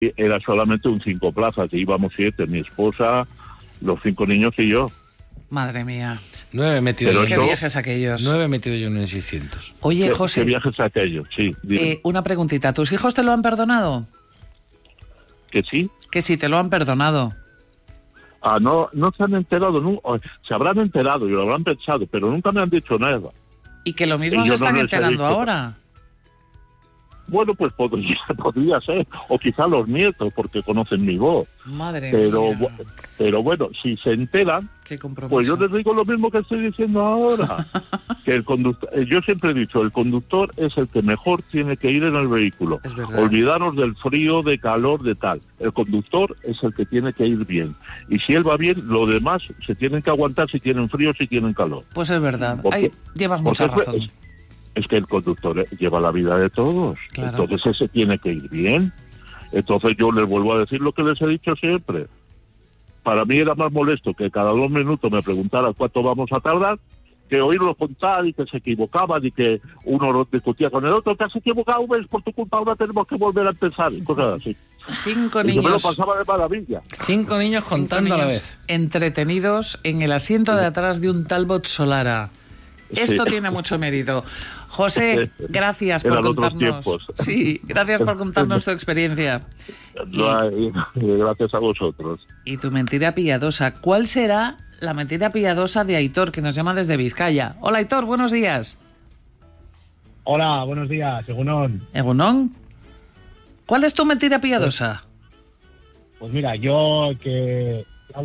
era solamente un 5 plazas, y íbamos 7, mi esposa, los 5 niños y yo. Madre mía. 9 he metido Pero yo. ¿Qué esto- viajes aquellos? 9 he metido yo en el 600. Oye, ¿Qué José, viajes aquellos? Sí, dime. una preguntita. ¿Tus hijos te lo han perdonado? ¿Que sí? Que sí, te lo han perdonado. No se han enterado, se habrán enterado y lo habrán pensado, pero nunca me han dicho nada. Y que lo mismo Y se yo están no les he enterando dicho. ahora. Bueno, pues podría ser, o quizá los nietos, porque conocen mi voz. Madre Pero, mía. pero bueno, si se enteran, Qué compromiso. pues yo les digo lo mismo que estoy diciendo ahora. Que el conductor, yo siempre he dicho, el conductor es el que mejor tiene que ir en el vehículo. Es verdad. Olvidaros del frío, de calor, de tal. El conductor es el que tiene que ir bien. Y si él va bien, lo demás se tienen que aguantar si tienen frío, si tienen calor. Pues es verdad. Porque- Ay, llevas mucha porque razón. es que el conductor lleva la vida de todos. Claro. Entonces ese tiene que ir bien. Entonces yo les vuelvo a decir lo que les he dicho siempre. Para mí era más molesto que cada 2 minutos me preguntaran cuánto vamos a tardar, que oírlo contar y que se equivocaban y que uno discutía con el otro, que has equivocado, ves, por tu culpa ahora tenemos que volver a empezar, y cosas así. 5 Y yo me lo niños. pasaba de maravilla. 5 niños contando a la niños vez. entretenidos en el asiento de atrás de un Talbot Solara. Esto Sí. tiene mucho mérito. José, gracias por Eran otros contarnos. tiempos. Sí, gracias por contarnos tu experiencia. Gracias a vosotros. Y tu mentira piadosa. ¿Cuál será la mentira piadosa de Aitor, que nos llama desde Vizcaya? Hola, Aitor, buenos días. Hola, buenos días, Egunon. Egunon, ¿cuál es tu mentira piadosa? Pues mira, yo que a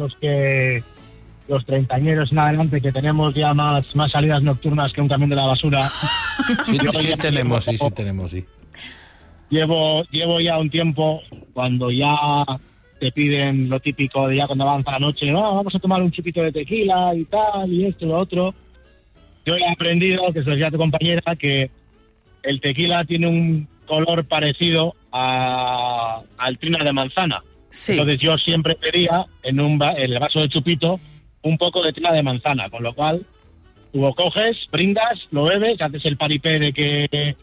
los treintañeros en adelante que tenemos ya más salidas nocturnas que un camión de la basura. Sí, Yo sí ya tenemos, sí. Llevo ya un tiempo cuando ya te piden lo típico de ya cuando avanza la noche, vamos a tomar un chupito de tequila y tal, y esto y lo otro. Yo he aprendido, que se lo decía a tu compañera, que el tequila tiene un color parecido al trina de manzana. Sí. Entonces yo siempre pedía en el vaso de chupito un poco de trina de manzana, con lo cual tú lo coges, brindas, lo bebes, haces el paripé de que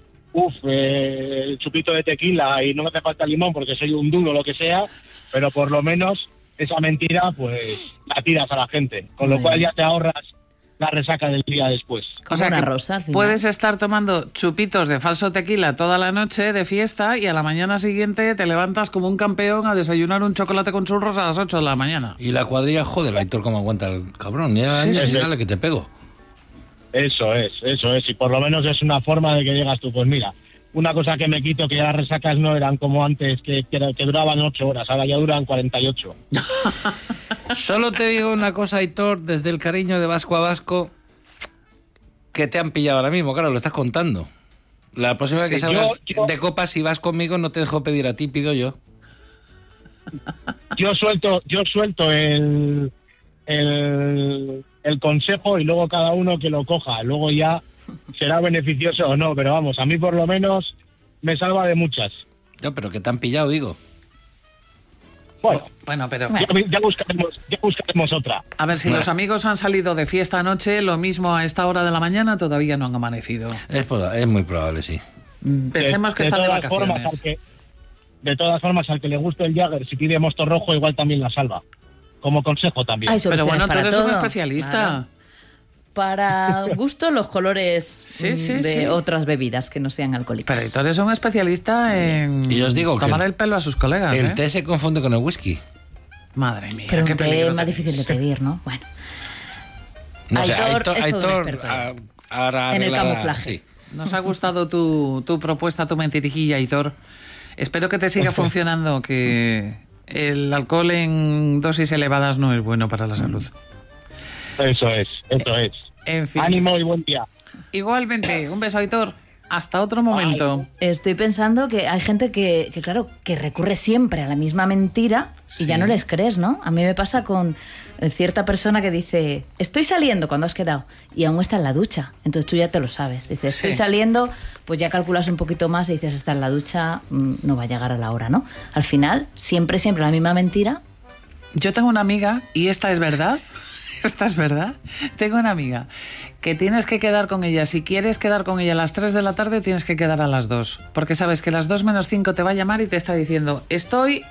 el chupito de tequila y no me hace falta limón porque soy un duro, lo que sea, pero por lo menos esa mentira pues la tiras a la gente, con lo cual ya te ahorras la resaca del día después. O sea Como una que rosa, al final. puedes estar tomando chupitos de falso tequila toda la noche de fiesta y a la mañana siguiente te levantas como un campeón a desayunar un chocolate con churros a las 8 de la mañana. Y la cuadrilla, joder, Aitor, cómo aguanta el cabrón. Ya años y dale que te pego. Eso es, y por lo menos es una forma de que digas tú, pues mira, una cosa que me quito, que ya las resacas no eran como antes, que duraban 8 horas, ahora ya duran 48. Solo te digo una cosa, Aitor, desde el cariño de vasco a vasco, que te han pillado ahora mismo, claro, lo estás contando. La próxima vez que salgas de copas, si vas conmigo, no te dejo pedir a ti, pido yo. Yo suelto el consejo y luego cada uno que lo coja, luego ya será beneficioso o no, pero vamos, a mí por lo menos me salva de muchas. No, pero que te han pillado, digo. Bueno, pero ya buscaremos otra. a ver, si los amigos han salido de fiesta anoche, lo mismo a esta hora de la mañana todavía no han amanecido. Es muy probable, sí. Pensemos que están de vacaciones. De todas formas, al que le guste el Jagger, si pide mosto rojo, igual también la salva. Como consejo también. Hay Pero bueno, soluciones tú para eres todo. un especialista. Claro. Para gusto, los colores Sí, de sí. otras bebidas que no sean Pero alcohólicas. tú eres un especialista en Y os digo que tomar el pelo a sus colegas, El ¿eh? té se confunde con el whisky. Madre mía, Pero qué un té peligro es más tenéis. difícil de pedir, ¿no? Bueno, No sé, Aitor es todo un experto ahora en el arreglará- camuflaje. sí. Nos ha gustado tu propuesta, tu mentirijilla, Aitor. Espero que te siga funcionando, que el alcohol en dosis elevadas no es bueno para la salud. Eso es. En fin. Ánimo y buen día. Igualmente, un beso, Aitor. Hasta otro momento. estoy pensando que hay gente que claro, que recurre siempre a la misma mentira y ya no les crees, ¿no? A mí me pasa con cierta persona que dice, estoy saliendo cuando has quedado y aún está en la ducha. Entonces tú ya te lo sabes. Dices, estoy Sí. saliendo, pues ya calculas un poquito más y dices, está en la ducha, no va a llegar a la hora, ¿no? Al final, siempre la misma mentira. Yo tengo una amiga, y esta es verdad, Esta es verdad. Tengo una amiga que tienes que quedar con ella. Si quieres quedar con ella a las 3 de la tarde, tienes que quedar a las 2. Porque sabes que a las 2 menos 5 te va a llamar y te está diciendo: estoy